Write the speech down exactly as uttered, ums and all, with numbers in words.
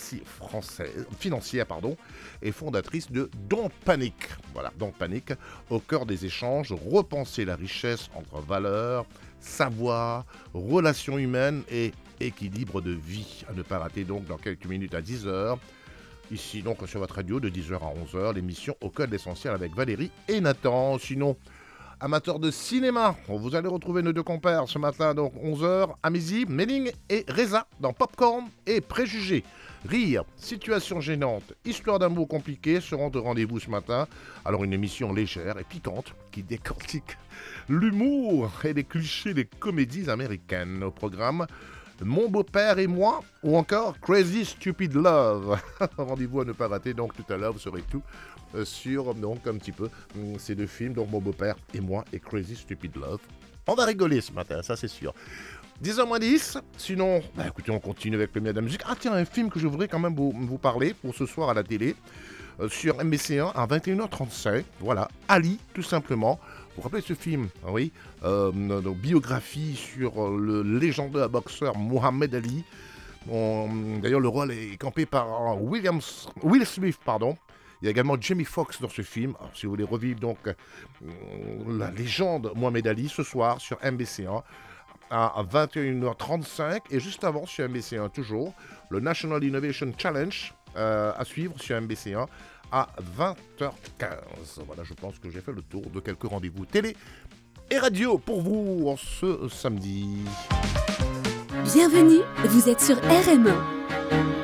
financi- française, financière pardon, et fondatrice de Don't Panic. Voilà, Don't Panic, au cœur des échanges, repenser la richesse entre valeurs, savoir, relations humaines et équilibre de vie. À ne pas rater donc dans quelques minutes à dix heures. Ici donc sur votre radio de dix heures à onze heures, l'émission Au cœur de l'essentiel avec Valérie et Nathan. Sinon, amateurs de cinéma, vous allez retrouver nos deux compères ce matin, donc onze heures à midi, Méling et Reza dans Popcorn et Préjugés. Rire, situation gênante, histoire d'amour compliquée seront au rendez-vous ce matin. Alors une émission légère et piquante qui décortique l'humour et les clichés des comédies américaines. Au programme, Mon beau-père et moi, ou encore Crazy Stupid Love. Rendez-vous à ne pas rater, donc tout à l'heure vous saurez tout euh, sur donc un petit peu euh, ces deux films, donc Mon beau-père et moi et Crazy Stupid Love. On va rigoler ce matin, ça c'est sûr. dix heures moins dix, sinon, bah écoutez, on continue avec le meilleur de la musique. Ah tiens, un film que je voudrais quand même vous, vous parler pour ce soir à la télé, euh, sur M B C un à vingt et une heures trente-cinq, voilà, Ali, tout simplement. Vous vous rappelez ce film, oui, euh, donc, biographie sur le légendaire boxeur Mohamed Ali. On, d'ailleurs, le rôle est campé par Williams, Will Smith, pardon. Il y a également Jamie Foxx dans ce film. Alors, si vous voulez revivre donc euh, la légende Mohamed Ali ce soir sur M B C un à vingt et une heures trente-cinq et juste avant sur M B C un toujours le National Innovation Challenge euh, à suivre sur M B C un à vingt heures quinze. Voilà, je pense que j'ai fait le tour de quelques rendez-vous télé et radio pour vous en ce samedi. Bienvenue, vous êtes sur R M un.